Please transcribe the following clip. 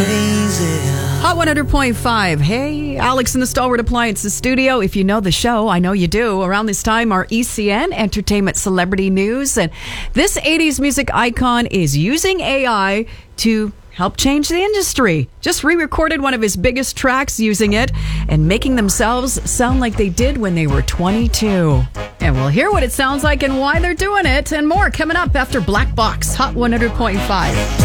crazy. Hot 100.5. Hey, Alex in the Stalwart Appliances studio. If you know the show, I know you do. Around this time, our ECN, Entertainment Celebrity News. And this 80s music icon is using AI to help change the industry. Just re-recorded one of his biggest tracks using it and making themselves sound like they did when they were 22. And we'll hear what it sounds like and why they're doing it and more coming up after Black Box, Hot 100.5.